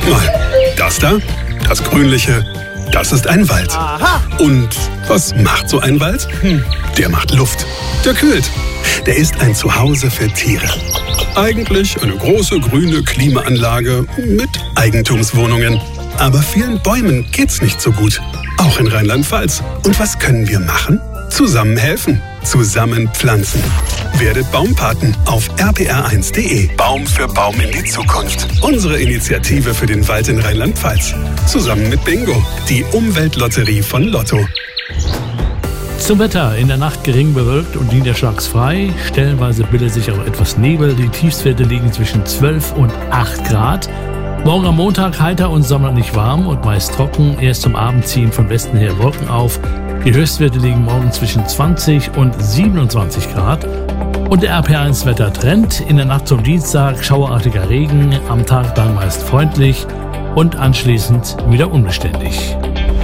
Mal das da, das Grünliche, das ist ein Wald. Aha. Und was macht so ein Wald? Der macht Luft. Der kühlt. Der ist ein Zuhause für Tiere. Eigentlich eine große grüne Klimaanlage mit Eigentumswohnungen. Aber vielen Bäumen geht's nicht so gut. Auch in Rheinland-Pfalz. Und was können wir machen? Zusammen helfen. Zusammen pflanzen. Werdet Baumpaten auf rpr1.de. Baum für Baum in die Zukunft. Unsere Initiative für den Wald in Rheinland-Pfalz. Zusammen mit Bingo, die Umweltlotterie von Lotto. Zum Wetter. In der Nacht gering bewölkt und niederschlagsfrei. Stellenweise bildet sich auch etwas Nebel. Die Tiefstwerte liegen zwischen 12 und 8 Grad. Morgen am Montag heiter und sommerlich warm und meist trocken. Erst zum Abend ziehen von Westen her Wolken auf. Die Höchstwerte liegen morgen zwischen 20 und 27 Grad. Und der RP1-Wettertrend. In der Nacht zum Dienstag schauerartiger Regen. Am Tag dann meist freundlich und anschließend wieder unbeständig.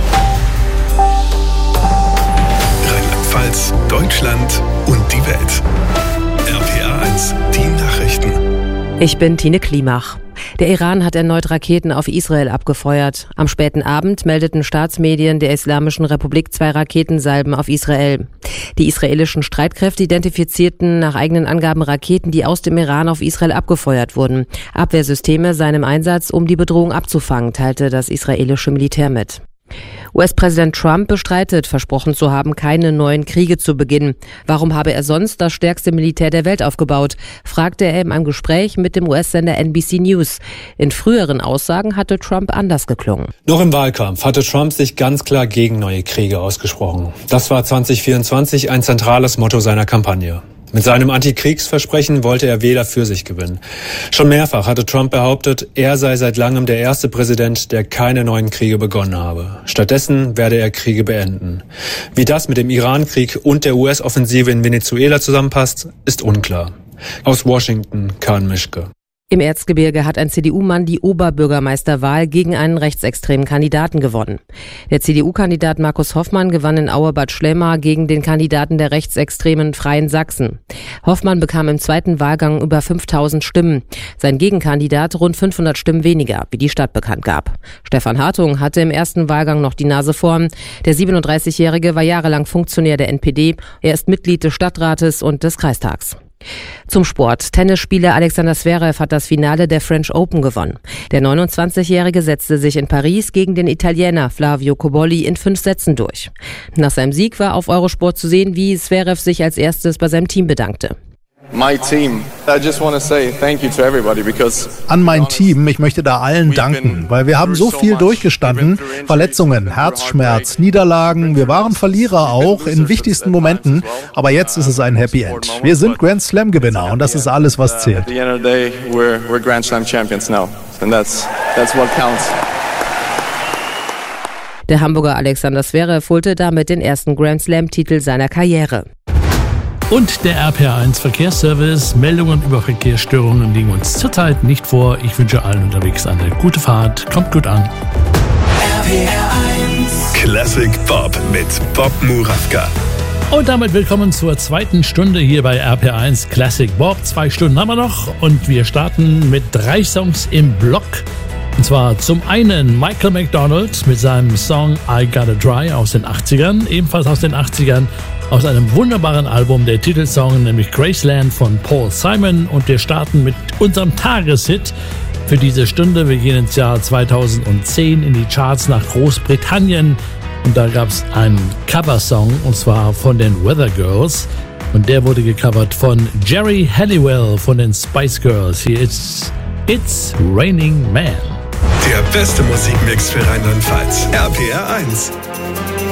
Rheinland-Pfalz, Deutschland und die Welt. RPR1, die Nachrichten. Ich bin Tine Klimach. Der Iran hat erneut Raketen auf Israel abgefeuert. Am späten Abend meldeten Staatsmedien der Islamischen Republik 2 Raketensalben auf Israel. Die israelischen Streitkräfte identifizierten nach eigenen Angaben Raketen, die aus dem Iran auf Israel abgefeuert wurden. Abwehrsysteme seien im Einsatz, um die Bedrohung abzufangen, teilte das israelische Militär mit. US-Präsident Trump bestreitet, versprochen zu haben, keine neuen Kriege zu beginnen. Warum habe er sonst das stärkste Militär der Welt aufgebaut, fragte er in einem Gespräch mit dem US-Sender NBC News. In früheren Aussagen hatte Trump anders geklungen. Noch im Wahlkampf hatte Trump sich ganz klar gegen neue Kriege ausgesprochen. Das war 2024 ein zentrales Motto seiner Kampagne. Mit seinem Antikriegsversprechen wollte er Wähler für sich gewinnen. Schon mehrfach hatte Trump behauptet, er sei seit langem der erste Präsident, der keine neuen Kriege begonnen habe. Stattdessen werde er Kriege beenden. Wie das mit dem Irankrieg und der US-Offensive in Venezuela zusammenpasst, ist unklar. Aus Washington, Khan Mischke. Im Erzgebirge hat ein CDU-Mann die Oberbürgermeisterwahl gegen einen rechtsextremen Kandidaten gewonnen. Der CDU-Kandidat Markus Hoffmann gewann in Auerbad Schlema gegen den Kandidaten der rechtsextremen Freien Sachsen. Hoffmann bekam im zweiten Wahlgang über 5000 Stimmen. Sein Gegenkandidat rund 500 Stimmen weniger, wie die Stadt bekannt gab. Stefan Hartung hatte im ersten Wahlgang noch die Nase vorn. Der 37-Jährige war jahrelang Funktionär der NPD. Er ist Mitglied des Stadtrates und des Kreistags. Zum Sport. Tennisspieler Alexander Zverev hat das Finale der French Open gewonnen. Der 29-Jährige setzte sich in Paris gegen den Italiener Flavio Cobolli in 5 Sätzen durch. Nach seinem Sieg war auf Eurosport zu sehen, wie Zverev sich als erstes bei seinem Team bedankte. An mein Team, ich möchte da allen danken, weil wir haben so viel durchgestanden, Verletzungen, Herzschmerz, Niederlagen, wir waren Verlierer auch in wichtigsten Momenten, aber jetzt ist es ein Happy End. Wir sind Grand Slam Gewinner und das ist alles, was zählt. Der Hamburger Alexander Zverev holte damit den ersten Grand Slam-Titel seiner Karriere. Und der RPR1 Verkehrsservice. Meldungen über Verkehrsstörungen liegen uns zurzeit nicht vor. Ich wünsche allen unterwegs eine gute Fahrt. Kommt gut an. RPR1 Classic Bob mit Bob Murawka. Und damit willkommen zur zweiten Stunde hier bei RPR1 Classic Bob. 2 Stunden haben wir noch und wir starten mit 3 Songs im Block. Und zwar zum einen Michael McDonald mit seinem Song I Gotta Dry aus den 80ern, ebenfalls aus den 80ern, aus einem wunderbaren Album, der Titelsong, nämlich Graceland von Paul Simon. Und wir starten mit unserem Tageshit für diese Stunde. Wir gehen ins Jahr 2010 in die Charts nach Großbritannien. Und da gab es einen Coversong, und zwar von den Weather Girls. Und der wurde gecovert von Jerry Halliwell von den Spice Girls. Hier ist It's Raining Man. Der beste Musikmix für Rheinland-Pfalz. RPR1.